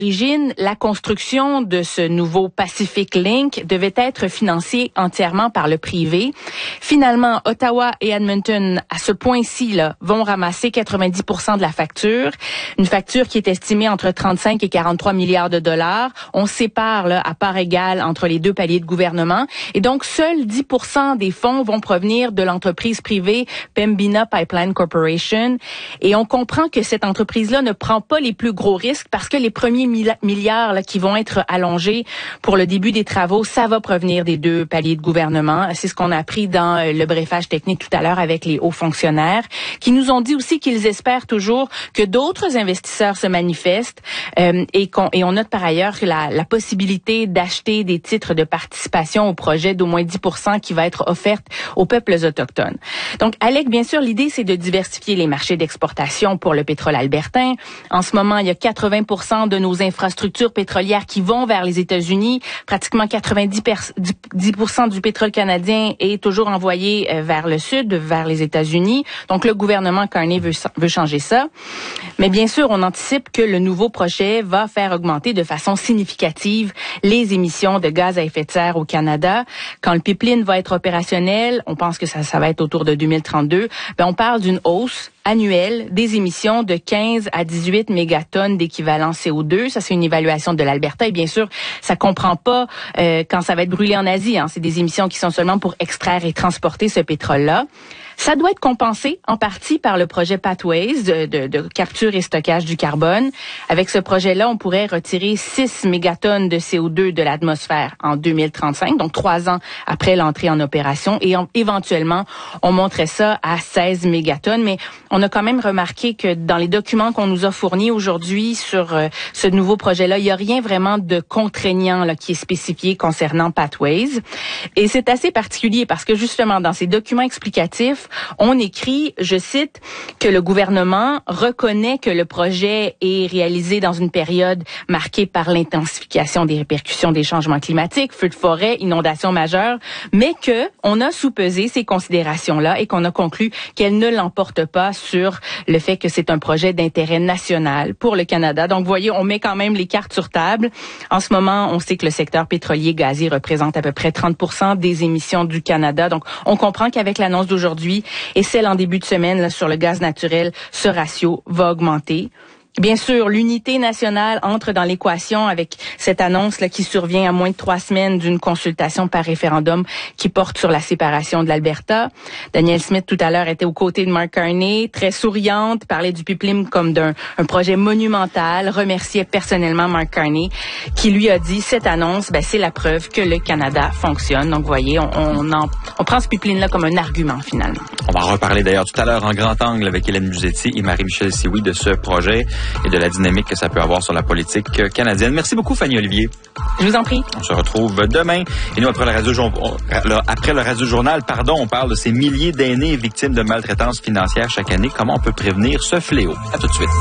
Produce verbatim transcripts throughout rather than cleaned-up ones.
L'origine, la construction de ce nouveau Pacific Link devait être financée entièrement par le privé. Finalement, Ottawa et Edmonton, à ce point-ci, là, vont ramasser quatre-vingt-dix pour cent de la facture. Une facture qui est estimée entre trente-cinq et quarante-trois milliards de dollars. On sépare là, à part égale entre les deux paliers de gouvernement. Et donc, seuls dix pour cent des fonds vont provenir de l'entreprise privée Pembina Pipeline Corporation. Et on comprend que cette entreprise-là ne prend pas les plus gros risques parce que les premiers milliards là, qui vont être allongés pour le début des travaux, ça va provenir des deux paliers de gouvernement. C'est ce qu'on a appris dans le briefage technique tout à l'heure avec les hauts fonctionnaires, qui nous ont dit aussi qu'ils espèrent toujours que d'autres investisseurs se manifestent euh, et, qu'on, et on note par ailleurs la, la possibilité d'acheter des titres de participation au projet d'au moins dix pour cent qui va être offerte aux peuples autochtones. Donc, Alec, bien sûr, l'idée, c'est de diversifier les marchés d'exportation pour le pétrole albertain. En ce moment, il y a quatre-vingts pour cent de nos infrastructures pétrolières qui vont vers les États-Unis. Pratiquement quatre-vingt-dix pour cent du pétrole canadien est toujours envoyé vers le sud, vers les États-Unis. Donc, le gouvernement Carney veut, veut changer ça. Mais bien sûr, on anticipe que le nouveau projet va faire augmenter de façon significative les émissions de gaz à effet de serre au Canada. Quand le pipeline va être opérationnel, on pense que ça, ça va être autour de deux mille trente-deux, ben on parle d'une hausse annuelle des émissions de quinze à dix-huit mégatonnes d'équivalent C O deux. Ça, c'est une évaluation de l'Alberta. Et bien sûr, ça comprend pas euh, quand ça va être brûlé en Asie. Hein. C'est des émissions qui sont seulement pour extraire et transporter ce pétrole-là. Ça doit être compensé en partie par le projet Pathways de, de, de capture et stockage du carbone. Avec ce projet-là, on pourrait retirer six mégatonnes de C O deux de l'atmosphère en deux mille trente-cinq, donc trois ans après l'entrée en opération. Et on, éventuellement, on monterait ça à seize mégatonnes. Mais on a quand même remarqué que dans les documents qu'on nous a fournis aujourd'hui sur euh, ce nouveau projet-là, il n'y a rien vraiment de contraignant là, qui est spécifié concernant Pathways. Et c'est assez particulier parce que justement, dans ces documents explicatifs, on écrit, je cite, que le gouvernement reconnaît que le projet est réalisé dans une période marquée par l'intensification des répercussions des changements climatiques, feux de forêt, inondations majeures, mais que on a sous-pesé ces considérations-là et qu'on a conclu qu'elles ne l'emportent pas sur le fait que c'est un projet d'intérêt national pour le Canada. Donc, vous voyez, on met quand même les cartes sur table. En ce moment, on sait que le secteur pétrolier gazier représente à peu près trente pour cent des émissions du Canada. Donc, on comprend qu'avec l'annonce d'aujourd'hui et celle en début de semaine là, sur le gaz naturel, ce ratio va augmenter. Bien sûr, l'unité nationale entre dans l'équation avec cette annonce là qui survient à moins de trois semaines d'une consultation par référendum qui porte sur la séparation de l'Alberta. Danielle Smith, tout à l'heure, était aux côtés de Mark Carney, très souriante, parlait du pipeline comme d'un un projet monumental, remerciait personnellement Mark Carney, qui lui a dit, cette annonce, ben, c'est la preuve que le Canada fonctionne. Donc, vous voyez, on, on, en, on prend ce pipeline-là comme un argument, finalement. On va en reparler d'ailleurs tout à l'heure en grand angle avec Hélène Musetti et Marie-Michel Sioui de ce projet et de la dynamique que ça peut avoir sur la politique canadienne. Merci beaucoup, Fanny Olivier. Je vous en prie. On se retrouve demain. Et nous, après le radio, après le radio journal, pardon, on parle de ces milliers d'aînés victimes de maltraitance financière chaque année. Comment on peut prévenir ce fléau? À tout de suite.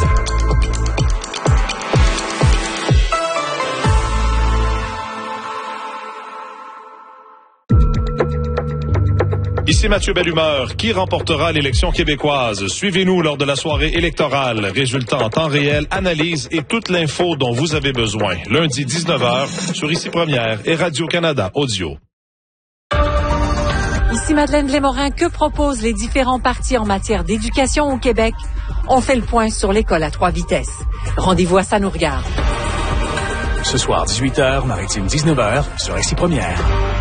Ici Mathieu Bellumeur. Qui remportera l'élection québécoise? Suivez-nous lors de la soirée électorale. Résultats en temps réel, analyse et toute l'info dont vous avez besoin. Lundi dix-neuf heures sur Ici Première et Radio-Canada Audio. Ici Madeleine Lémorin. Que proposent les différents partis en matière d'éducation au Québec? On fait le point sur l'école à trois vitesses. Rendez-vous à Ça nous regarde. Ce soir, dix-huit heures, Maritime dix-neuf heures sur Ici Première.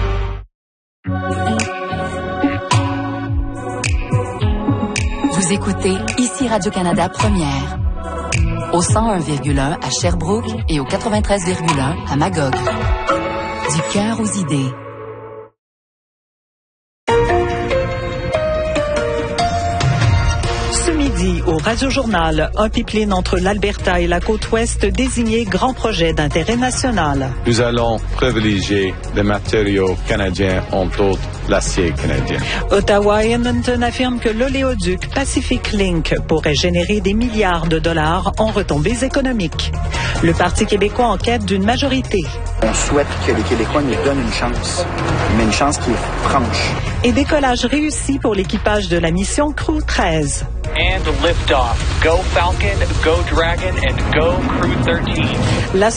Vous écoutez Ici Radio-Canada Première, au cent un virgule un à Sherbrooke et au quatre-vingt-treize virgule un à Magog. Du cœur aux idées. Ce midi, au Radio-Journal, un pipeline entre l'Alberta et la côte ouest désigné grand projet d'intérêt national. Nous allons privilégier les matériaux canadiens, entre autres l'acier canadien. Ottawa et Edmonton affirment que l'oléoduc Pacific Link pourrait générer des milliards de dollars en retombées économiques. Le Parti québécois en quête d'une majorité. On souhaite que les Québécois nous donnent une chance, mais une chance qui est franche. Et décollage réussi pour l'équipage de la mission Crew treize. And lift off. Go Falcon, go Dragon, and go Crew thirteen. La